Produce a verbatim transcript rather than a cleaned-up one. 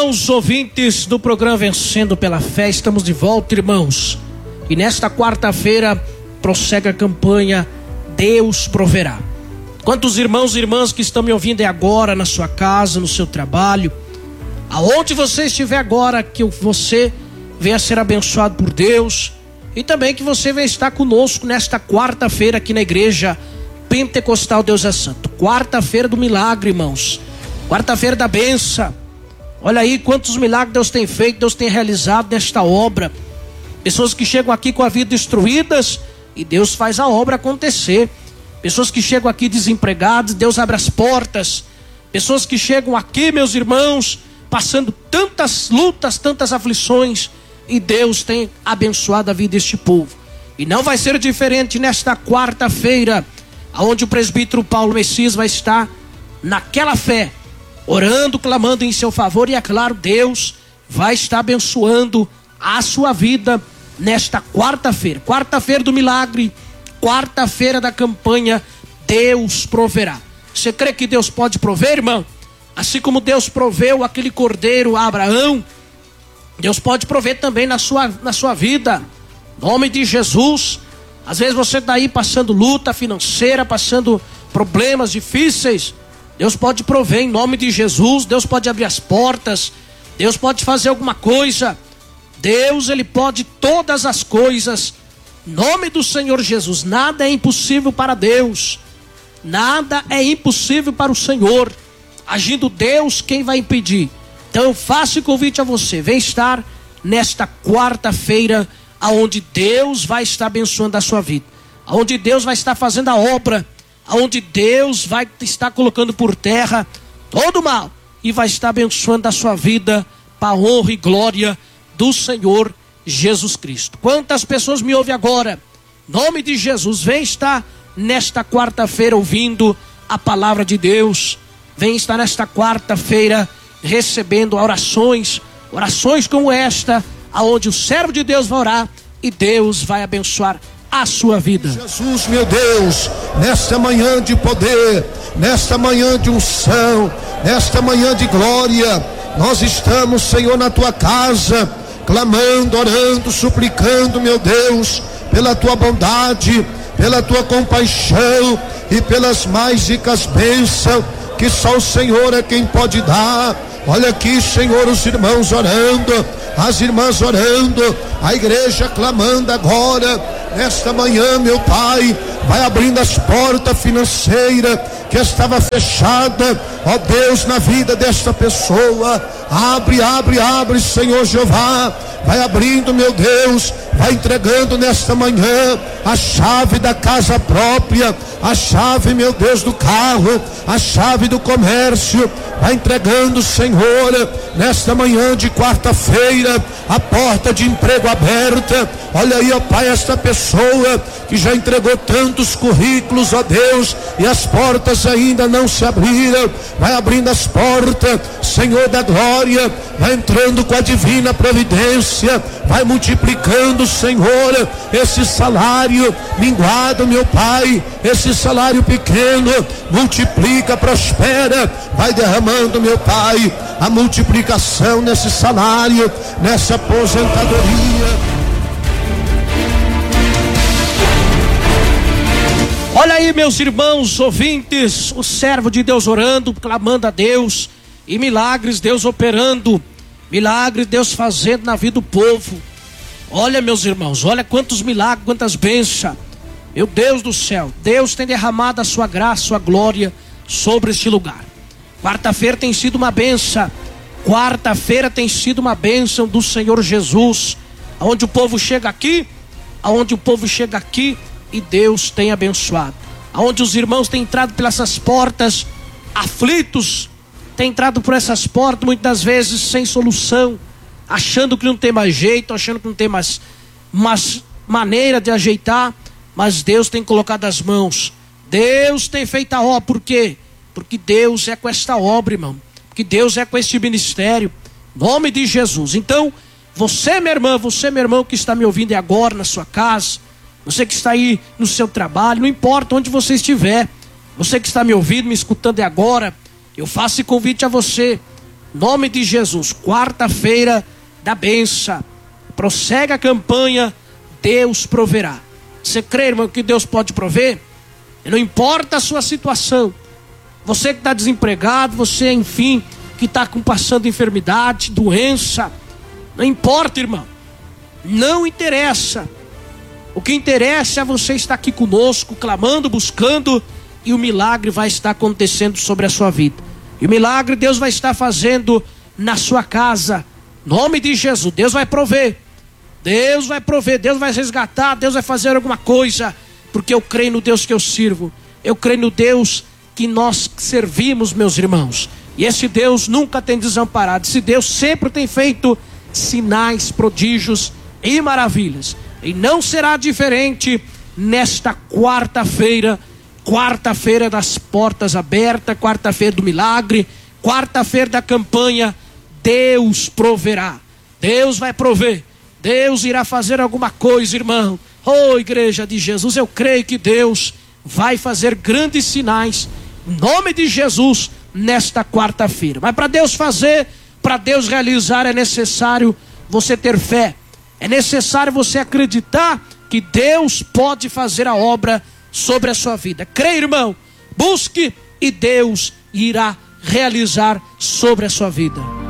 irmãos ouvintes do programa Vencendo pela Fé, estamos de volta, irmãos. E nesta quarta-feira prossegue a campanha Deus Proverá. Quantos irmãos e irmãs que estão me ouvindo é agora na sua casa, no seu trabalho, aonde você estiver agora, que você venha ser abençoado por Deus e também que você venha estar conosco nesta quarta-feira aqui na igreja Pentecostal Deus é Santo. Quarta-feira do milagre, irmãos. Quarta-feira da bênção. Olha aí quantos milagres Deus tem feito, Deus tem realizado nesta obra. Pessoas que chegam aqui com a vida destruídas e Deus faz a obra acontecer. Pessoas que chegam aqui desempregadas, Deus abre as portas. Pessoas que chegam aqui, meus irmãos, passando tantas lutas, tantas aflições, e Deus tem abençoado a vida deste povo. E não vai ser diferente nesta quarta-feira, onde o presbítero Paulo Messias vai estar naquela fé, orando, clamando em seu favor, e é claro, Deus vai estar abençoando a sua vida nesta quarta-feira, quarta-feira do milagre, quarta-feira da campanha Deus Proverá. Você crê que Deus pode prover, irmão? Assim como Deus proveu aquele cordeiro a Abraão, Deus pode prover também na sua, na sua vida, em nome de Jesus. Às vezes você está aí passando luta financeira, passando problemas difíceis, Deus pode prover em nome de Jesus. Deus pode abrir as portas, Deus pode fazer alguma coisa. Deus, Ele pode todas as coisas, em nome do Senhor Jesus. Nada é impossível para Deus, nada é impossível para o Senhor. Agindo Deus, quem vai impedir? Então eu faço o convite a você, vem estar nesta quarta-feira, aonde Deus vai estar abençoando a sua vida, aonde Deus vai estar fazendo a obra, aonde Deus vai estar colocando por terra todo o mal e vai estar abençoando a sua vida para a honra e glória do Senhor Jesus Cristo. Quantas pessoas me ouvem agora? Em nome de Jesus, vem estar nesta quarta-feira ouvindo a palavra de Deus. Vem estar nesta quarta-feira recebendo orações, orações como esta, aonde o servo de Deus vai orar e Deus vai abençoar a sua vida. Jesus, meu Deus, nesta manhã de poder, nesta manhã de unção, nesta manhã de glória, nós estamos, Senhor, na tua casa, clamando, orando, suplicando, meu Deus, pela tua bondade, pela tua compaixão e pelas mais ricas bênçãos que só o Senhor é quem pode dar. Olha aqui, Senhor, os irmãos orando, as irmãs orando, a igreja clamando agora, nesta manhã, meu Pai, vai abrindo as portas financeiras que estava fechada, ó Deus, na vida desta pessoa. Abre, abre, abre, Senhor Jeová, vai abrindo, meu Deus, vai entregando nesta manhã a chave da casa própria, a chave, meu Deus, do carro, a chave do comércio, vai entregando, Senhor, nesta manhã de quarta-feira, a porta de emprego aberta. Olha aí, ó Pai, esta pessoa que já entregou tantos currículos, ó Deus, e as portas ainda não se abriram, vai abrindo as portas, Senhor da glória, vai entrando com a divina providência, vai multiplicando, Senhor, esse salário minguado, meu Pai, esse salário pequeno, multiplica, prospera, vai derramando, meu Pai, a multiplicação nesse salário, nessa aposentadoria. Olha aí, meus irmãos ouvintes, o servo de Deus orando, clamando a Deus, e milagres Deus operando, milagres Deus fazendo na vida do povo. Olha, meus irmãos, olha quantos milagres, quantas bênçãos. Meu Deus do céu, Deus tem derramado a sua graça, a sua glória sobre este lugar. Quarta-feira tem sido uma bênção, quarta-feira tem sido uma bênção do Senhor Jesus, aonde o povo chega aqui, aonde o povo chega aqui, e Deus tem abençoado, aonde os irmãos têm entrado pelas essas portas aflitos, têm entrado por essas portas muitas vezes sem solução, achando que não tem mais jeito, achando que não tem mais, mais maneira de ajeitar, mas Deus tem colocado as mãos, Deus tem feito a obra. Por quê? Porque Deus é com esta obra, irmão, porque Deus é com este ministério, em nome de Jesus. Então, você, minha irmã, você, meu irmão, que está me ouvindo agora na sua casa, você que está aí no seu trabalho, não importa onde você estiver, você que está me ouvindo, me escutando agora, eu faço esse convite a você. Nome de Jesus, quarta-feira da bênção. Prossegue a campanha, Deus proverá. Você crê, irmão, que Deus pode prover? E não importa a sua situação. Você que está desempregado, você, enfim, que está passando enfermidade, doença. Não importa, irmão. Não interessa. O que interessa é você estar aqui conosco, clamando, buscando, e o milagre vai estar acontecendo sobre a sua vida. E o milagre Deus vai estar fazendo na sua casa. Em nome de Jesus, Deus vai prover. Deus vai prover, Deus vai resgatar, Deus vai fazer alguma coisa. Porque eu creio no Deus que eu sirvo. Eu creio no Deus que nós servimos, meus irmãos. E esse Deus nunca tem desamparado. Esse Deus sempre tem feito sinais, prodígios e maravilhas. E não será diferente nesta quarta-feira. Quarta-feira das portas abertas, quarta-feira do milagre, quarta-feira da campanha. Deus proverá. Deus vai prover. Deus irá fazer alguma coisa, irmão. Oh, igreja de Jesus, eu creio que Deus vai fazer grandes sinais, em nome de Jesus, nesta quarta-feira. Mas para Deus fazer, para Deus realizar, é necessário você ter fé. É necessário você acreditar que Deus pode fazer a obra sobre a sua vida. Creia, irmão, busque e Deus irá realizar sobre a sua vida.